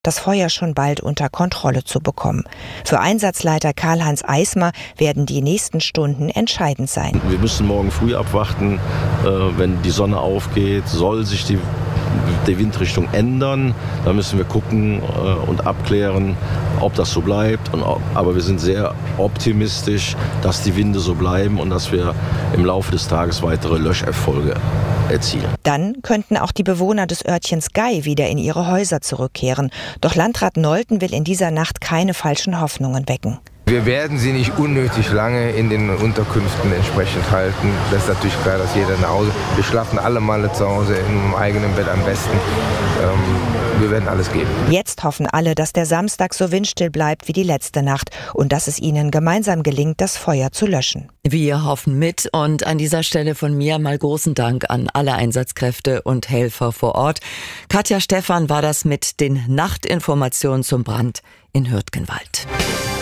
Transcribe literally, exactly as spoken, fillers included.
das Feuer schon bald unter Kontrolle zu bekommen. Für Einsatzleiter Karl-Heinz Eismer werden die nächsten Stunden entscheidend sein. Wir müssen morgen früh abwarten, wenn die Sonne aufgeht, soll sich die, die Windrichtung ändern. Da müssen wir gucken und abklären, ob das so bleibt. Aber wir sind sehr optimistisch, dass die Winde so bleiben und dass wir im Laufe des Tages weitere Löscherfolge erzielen. Dann könnten auch die Bewohner des Örtchens Gei wieder in ihre Häuser zurückkehren. Doch Landrat Nolten will in dieser Nacht keine falschen Hoffnungen wecken. Wir werden sie nicht unnötig lange in den Unterkünften entsprechend halten. Das ist natürlich klar, dass jeder nach Hause. Wir schlafen alle Male zu Hause im eigenen Bett am besten. Ähm, wir werden alles geben. Jetzt hoffen alle, dass der Samstag so windstill bleibt wie die letzte Nacht und dass es ihnen gemeinsam gelingt, das Feuer zu löschen. Wir hoffen mit und an dieser Stelle von mir mal großen Dank an alle Einsatzkräfte und Helfer vor Ort. Katja Stephan war das mit den Nachtinformationen zum Brand in Hürtgenwald.